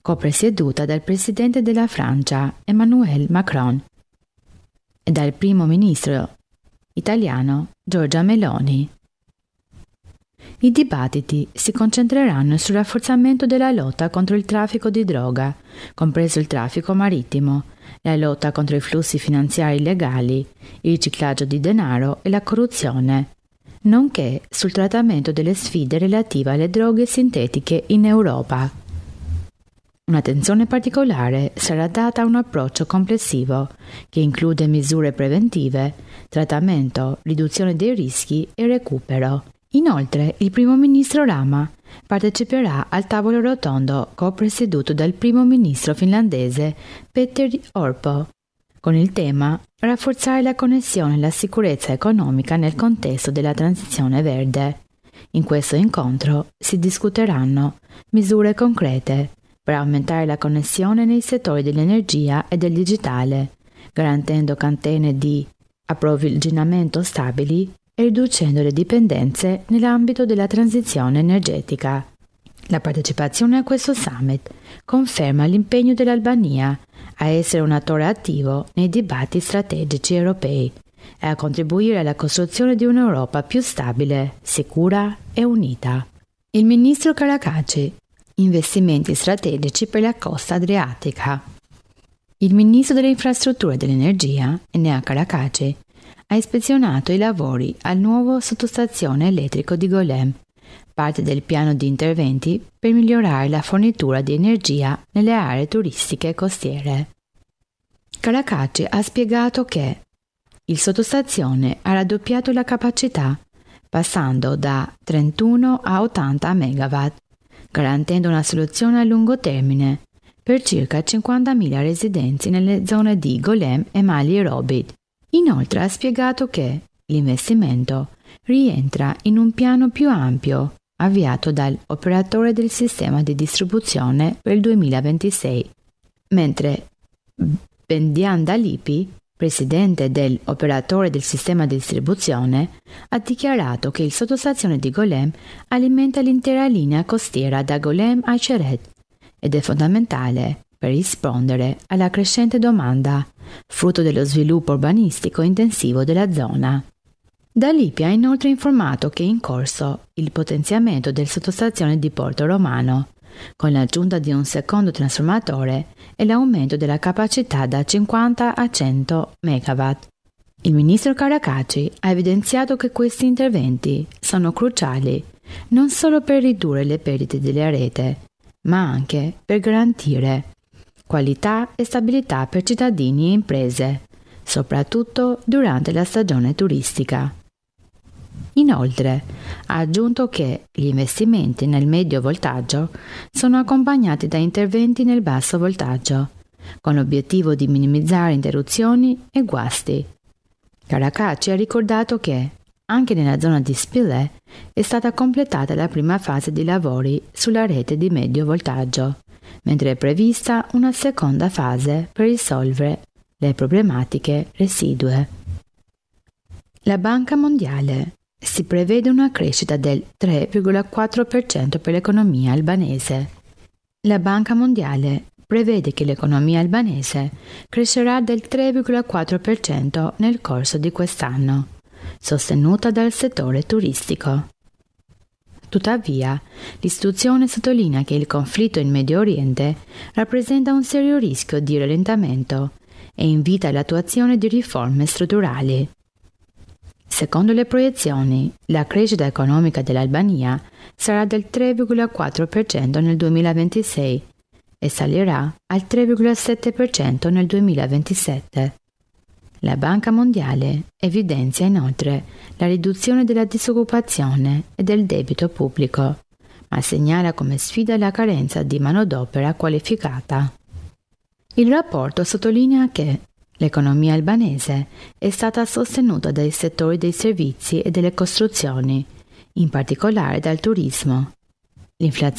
copresieduta dal presidente della Francia Emmanuel Macron e dal primo ministro italiano Giorgia Meloni. I dibattiti si concentreranno sul rafforzamento della lotta contro il traffico di droga, compreso il traffico marittimo, la lotta contro i flussi finanziari illegali, il riciclaggio di denaro e la corruzione, nonché sul trattamento delle sfide relative alle droghe sintetiche in Europa. Un'attenzione particolare sarà data a un approccio complessivo che include misure preventive, trattamento, riduzione dei rischi e recupero. Inoltre, il primo ministro Rama parteciperà al tavolo rotondo co-presieduto dal primo ministro finlandese Petteri Orpo, con il tema Rafforzare la connessione e la sicurezza economica nel contesto della transizione verde. In questo incontro si discuteranno misure concrete per aumentare la connessione nei settori dell'energia e del digitale, garantendo catene di approvvigionamento stabili e riducendo le dipendenze nell'ambito della transizione energetica. La partecipazione a questo summit conferma l'impegno dell'Albania a essere un attore attivo nei dibattiti strategici europei e a contribuire alla costruzione di un'Europa più stabile, sicura e unita. Il ministro Caracacci. Investimenti strategici per la costa adriatica. Il ministro delle infrastrutture e dell'energia, Enea Caracacci, ha ispezionato i lavori al nuovo sottostazione elettrico di Golem, parte del piano di interventi per migliorare la fornitura di energia nelle aree turistiche costiere. Caracacci ha spiegato che il sottostazione ha raddoppiato la capacità, passando da 31 a 80 MW, garantendo una soluzione a lungo termine per circa 50.000 residenti nelle zone di Golem e Mali Robid. Inoltre ha spiegato che l'investimento rientra in un piano più ampio avviato dall'operatore del sistema di distribuzione per il 2026, mentre Bendian Dalipi, presidente dell'operatore del sistema di distribuzione, ha dichiarato che il sottostazione di Golem alimenta l'intera linea costiera da Golem a Ceret ed è fondamentale per rispondere alla crescente domanda, frutto dello sviluppo urbanistico intensivo della zona. Dalipi ha inoltre informato che è in corso il potenziamento del sottostazione di Porto Romano, con l'aggiunta di un secondo trasformatore e l'aumento della capacità da 50 a 100 MW. Il ministro Caracacci ha evidenziato che questi interventi sono cruciali non solo per ridurre le perdite della rete, ma anche per garantire qualità e stabilità per cittadini e imprese, soprattutto durante la stagione turistica. Inoltre, ha aggiunto che gli investimenti nel medio voltaggio sono accompagnati da interventi nel basso voltaggio, con l'obiettivo di minimizzare interruzioni e guasti. Caracacci ha ricordato che, anche nella zona di Spilè, è stata completata la prima fase di lavori sulla rete di medio voltaggio, mentre è prevista una seconda fase per risolvere le problematiche residue. La Banca Mondiale. Si prevede una crescita del 3,4% per l'economia albanese. La Banca Mondiale prevede che l'economia albanese crescerà del 3,4% nel corso di quest'anno, sostenuta dal settore turistico. Tuttavia, l'istituzione sottolinea che il conflitto in Medio Oriente rappresenta un serio rischio di rallentamento e invita all'attuazione di riforme strutturali. Secondo le proiezioni, la crescita economica dell'Albania sarà del 3,4% nel 2026 e salirà al 3,7% nel 2027. La Banca Mondiale evidenzia inoltre la riduzione della disoccupazione e del debito pubblico, ma segnala come sfida la carenza di manodopera qualificata. Il rapporto sottolinea che l'economia albanese è stata sostenuta dai settori dei servizi e delle costruzioni, in particolare dal turismo. L'inflazione